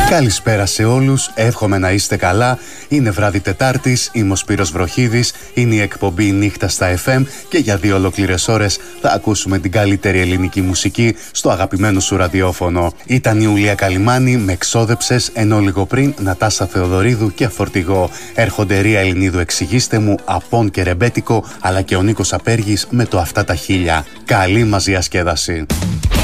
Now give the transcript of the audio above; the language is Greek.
Καλησπέρα σε όλους, εύχομαι να είστε καλά. Είναι βράδυ Τετάρτης, είμαι ο Σπύρος Βροχίδης, είναι η εκπομπή Νύχτα στα FM και για 2 ολόκληρες ώρες θα ακούσουμε την καλύτερη ελληνική μουσική στο αγαπημένο σου ραδιόφωνο. Ήταν η Ιουλία Καλιμάνη με «Ξόδεψες», ενώ λίγο πριν Νατάσα Θεοδωρίδου και «Φορτηγό». Έρχονται Ρία Ελληνίδου «Εξηγήστε μου», Απών και Ρεμπέτικο, αλλά και ο Νίκος Απέργης με το «Αυτά τα χίλια». Καλή μας διασκέδαση.